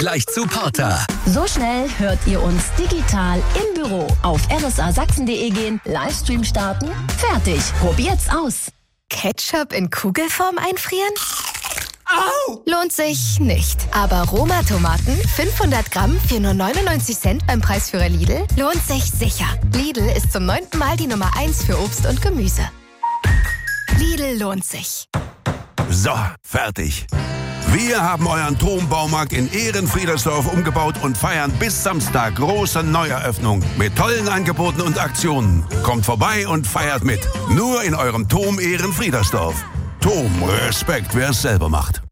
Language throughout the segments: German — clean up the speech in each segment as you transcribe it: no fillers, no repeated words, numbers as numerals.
gleich zu Porter. So schnell hört ihr uns digital im Büro. Auf rsasachsen.de gehen, Livestream starten, fertig. Probiert's aus. Ketchup in Kugelform einfrieren? Au! Lohnt sich nicht. Aber Roma-Tomaten, 500 Gramm für nur 99 Cent beim Preisführer Lidl, lohnt sich sicher. Lidl ist zum 9. Mal die Nummer 1 für Obst und Gemüse. Lidl lohnt sich. So, fertig. Wir haben euren Turmbaumarkt in Ehrenfriedersdorf umgebaut und feiern bis Samstag große Neueröffnung mit tollen Angeboten und Aktionen. Kommt vorbei und feiert mit. Nur in eurem Turm Ehrenfriedersdorf. Turm, Respekt, wer es selber macht.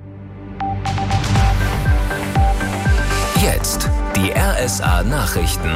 Jetzt die RSA-Nachrichten.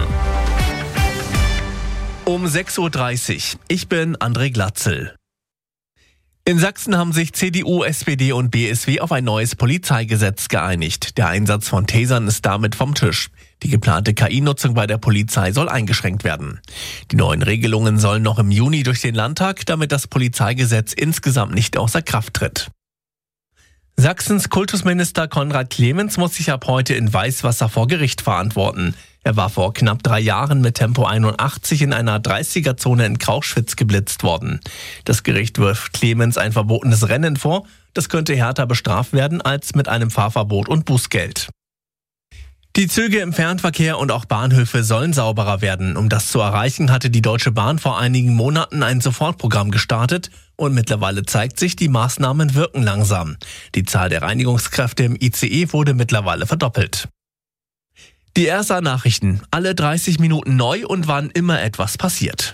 Um 6.30 Uhr. Ich bin André Glatzel. In Sachsen haben sich CDU, SPD und BSW auf ein neues Polizeigesetz geeinigt. Der Einsatz von Tasern ist damit vom Tisch. Die geplante KI-Nutzung bei der Polizei soll eingeschränkt werden. Die neuen Regelungen sollen noch im Juni durch den Landtag, damit das Polizeigesetz insgesamt nicht außer Kraft tritt. Sachsens Kultusminister Konrad Clemens muss sich ab heute in Weißwasser vor Gericht verantworten. Er war vor knapp 3 Jahren mit Tempo 81 in einer 30er-Zone in Krauschwitz geblitzt worden. Das Gericht wirft Clemens ein verbotenes Rennen vor. Das könnte härter bestraft werden als mit einem Fahrverbot und Bußgeld. Die Züge im Fernverkehr und auch Bahnhöfe sollen sauberer werden. Um das zu erreichen, hatte die Deutsche Bahn vor einigen Monaten ein Sofortprogramm gestartet und mittlerweile zeigt sich, die Maßnahmen wirken langsam. Die Zahl der Reinigungskräfte im ICE wurde mittlerweile verdoppelt. Die RSA-Nachrichten, alle 30 Minuten neu und wann immer etwas passiert.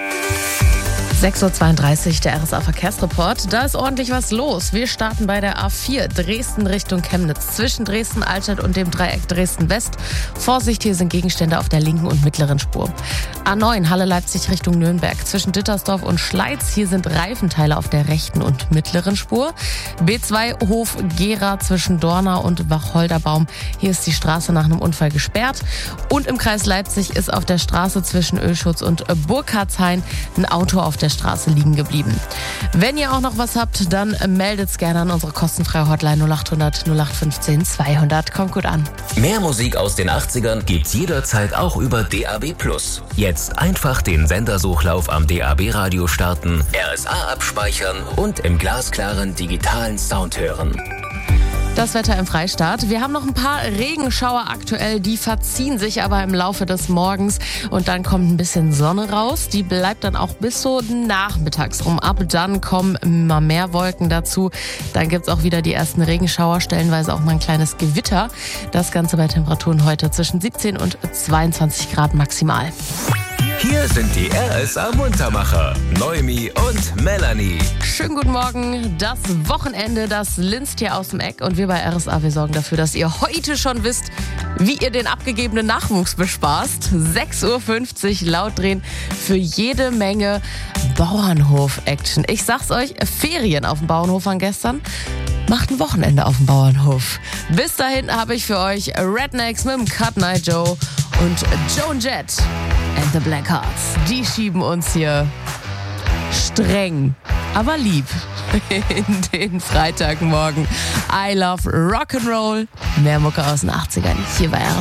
6.32 Uhr, der RSA-Verkehrsreport. Da ist ordentlich was los. Wir starten bei der A4 Dresden Richtung Chemnitz. Zwischen Dresden-Altstadt und dem Dreieck Dresden-West. Vorsicht, hier sind Gegenstände auf der linken und mittleren Spur. A9 Halle-Leipzig Richtung Nürnberg. Zwischen Dittersdorf und Schleiz. Hier sind Reifenteile auf der rechten und mittleren Spur. B2 Hof-Gera zwischen Dornau und Wacholderbaum. Hier ist die Straße nach einem Unfall gesperrt. Und im Kreis Leipzig ist auf der Straße zwischen Oeschutz und Burkhardshain ein Auto auf der Straße liegen geblieben. Wenn ihr auch noch was habt, dann meldet's gerne an unsere kostenfreie Hotline 0800 0815 200. Kommt gut an. Mehr Musik aus den 80ern gibt's jederzeit auch über DAB+. Jetzt einfach den Sendersuchlauf am DAB-Radio starten, RSA abspeichern und im glasklaren digitalen Sound hören. Das Wetter im Freistaat. Wir haben noch ein paar Regenschauer aktuell, die verziehen sich aber im Laufe des Morgens und dann kommt ein bisschen Sonne raus. Die bleibt dann auch bis so nachmittags rum. Ab dann kommen immer mehr Wolken dazu. Dann gibt's auch wieder die ersten Regenschauer, stellenweise auch mal ein kleines Gewitter. Das Ganze bei Temperaturen heute zwischen 17 und 22 Grad maximal. Hier sind die RSA-Muntermacher, Noemi und Melanie. Schönen guten Morgen. Das Wochenende, das linst hier aus dem Eck. Und wir bei RSA, wir sorgen dafür, dass ihr heute schon wisst, wie ihr den abgegebenen Nachwuchs bespaßt. 6.50 Uhr laut drehen für jede Menge Bauernhof-Action. Ich sag's euch, Ferien auf dem Bauernhof waren gestern. Macht ein Wochenende auf dem Bauernhof. Bis dahin habe ich für euch Rednecks mit dem Cut Night Joe und Joan Jett and the Blackhearts. Die schieben uns hier streng, aber lieb in den Freitagmorgen. I love Rock'n'Roll. Mehr Mucke aus den 80ern hier bei RSA.